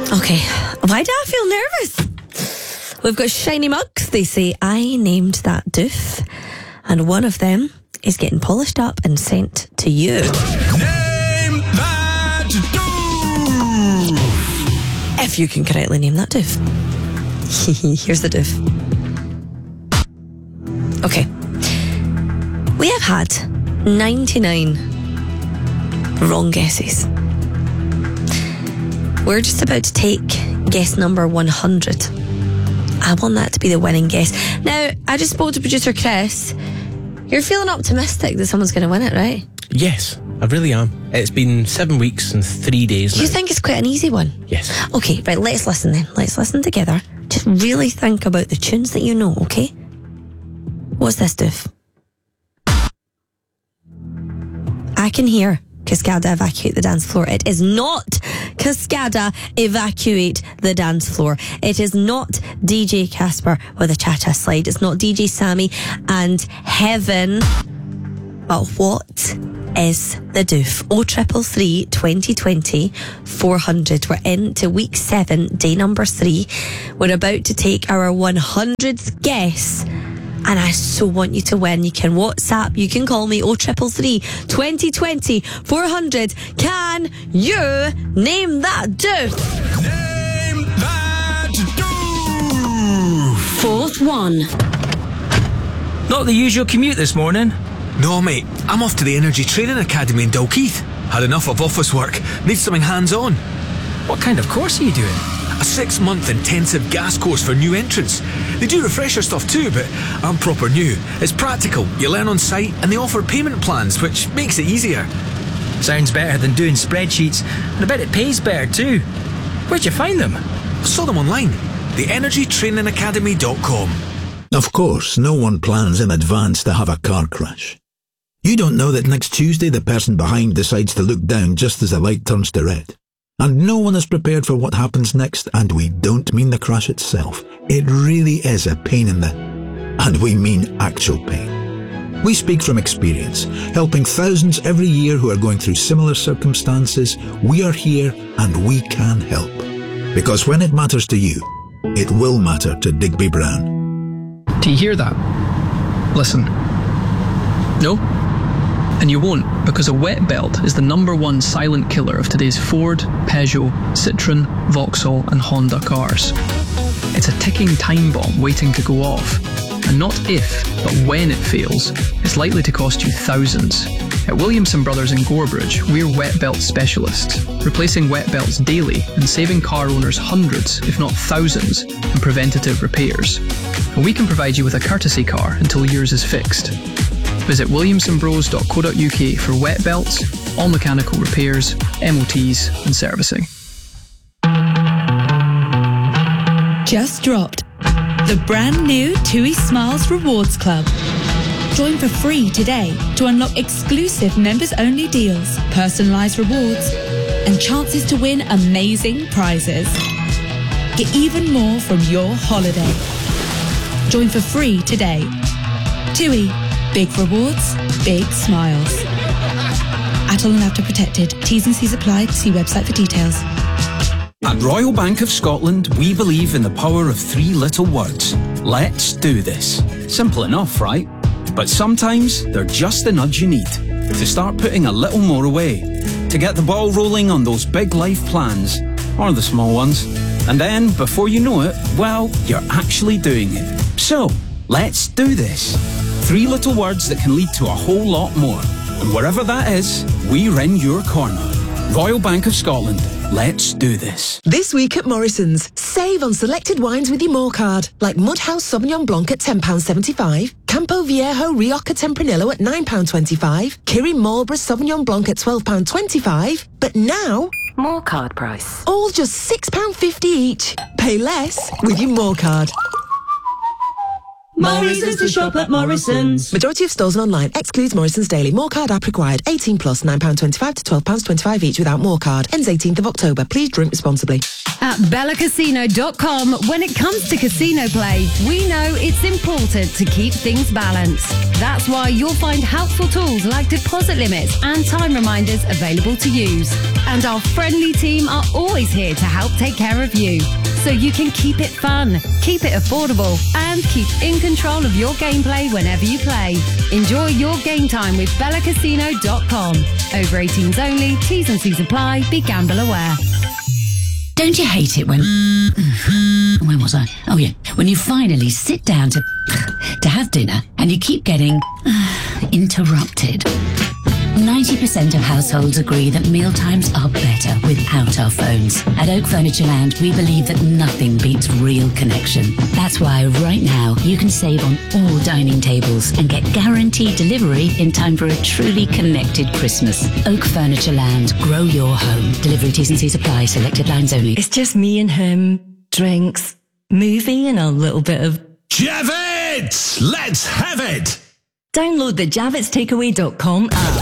Okay, why do I feel nervous? We've got shiny mugs. They say, I named that doof. And one of them is getting polished up and sent to you. Name that doof! If you can correctly name that doof. Here's the doof. Okay. We have had 99 wrong guesses. We're just about to take guess number 100. I want that to be the winning guess. Now, I just spoke to producer Chris. You're feeling optimistic that someone's going to win it, right? Yes, I really am. It's been 7 weeks and 3 days now. You think it's quite an easy one? Yes. Okay, right, let's listen then. Let's listen together. Just really think about the tunes that you know, okay? What's this, doof? I can hear Cascada Evacuate the Dance Floor. It is not Cascada Evacuate the Dance Floor. It is not DJ Casper with a cha-cha slide. It's not DJ Sammy and Heaven. But what is the doof? 0333 2020 400. We're into week 7, day number 3. We're about to take our 100th guess. And I so want you to win. You can WhatsApp, you can call me 0333 2020 400. Can you name that doof? Name that doof! Fourth one. Not the usual commute this morning. No, mate. I'm off to the Energy Training Academy in Dalkeith. Had enough of office work. Need something hands-on. What kind of course are you doing? A 6-month intensive gas course for new entrants. They do refresher stuff too, but I'm proper new. It's practical, you learn on site, and they offer payment plans, which makes it easier. Sounds better than doing spreadsheets, and I bet it pays better too. Where'd you find them? I saw them online. TheEnergyTrainingAcademy.com. Of course, no one plans in advance to have a car crash. You don't know that next Tuesday the person behind decides to look down just as the light turns to red. And no one is prepared for what happens next, and we don't mean the crash itself. It really is a pain in the... And we mean actual pain. We speak from experience, helping thousands every year who are going through similar circumstances. We are here and we can help. Because when it matters to you, it will matter to Digby Brown. Do you hear that? Listen. No? And you won't, because a wet belt is the #1 silent killer of today's Ford, Peugeot, Citroën, Vauxhall and Honda cars. It's a ticking time bomb waiting to go off. And not if, but when it fails, it's likely to cost you thousands. At Williamson Brothers in Gorebridge, we're wet belt specialists, replacing wet belts daily and saving car owners hundreds, if not thousands, in preventative repairs. And we can provide you with a courtesy car until yours is fixed. Visit williamsonbros.co.uk for wet belts, all mechanical repairs, MOTs and servicing. Just dropped the brand new TUI Smiles Rewards Club. Join for free today to unlock exclusive members-only deals, personalised rewards, and chances to win amazing prizes. Get even more from your holiday. Join for free today. TUI. Big rewards, big smiles. ATOL and AVTA protected. T's and C's apply. See website for details. At Royal Bank of Scotland, we believe in the power of 3 little words. Let's do this. Simple enough, right? But sometimes they're just the nudge you need to start putting a little more away, to get the ball rolling on those big life plans, or the small ones. And then, before you know it, well, you're actually doing it. So, let's do this. 3 little words that can lead to a whole lot more. And wherever that is, we're in your corner. Royal Bank of Scotland. Let's do this. This week at Morrison's, save on selected wines with your More card, like Mudhouse Sauvignon Blanc at £10.75, Campo Viejo Rioja Tempranillo at £9.25, Kiri Marlborough Sauvignon Blanc at £12.25, but now... More card price. All just £6.50 each. Pay less with your More card. More reasons to shop at Morrison's. Majority of stores and online. Excludes Morrison's Daily. More card app required. 18 plus. £9.25 to £12.25 each without more card. Ends 18th of October. Please drink responsibly. At BellaCasino.com, when it comes to casino play, we know it's important to keep things balanced. That's why you'll find helpful tools like deposit limits and time reminders available to use. And our friendly team are always here to help take care of you, so you can keep it fun, keep it affordable, and keep in control of your gameplay whenever you play. Enjoy your game time with BellaCasino.com. Over 18s only. T's and C's apply. Be gamble aware. Don't you hate it when... When was I? Oh, yeah. When you finally sit down to have dinner and you keep getting interrupted. 90% of households agree that mealtimes are better without our phones. At Oak Furniture Land, we believe that nothing beats real connection. That's why right now you can save on all dining tables and get guaranteed delivery in time for a truly connected Christmas. Oak Furniture Land. Grow your home. Delivery T's and C's apply. Selected lines only. It's just me and him, drinks, movie and a little bit of... Javits! Let's have it! Download the JavitsTakeaway.com app.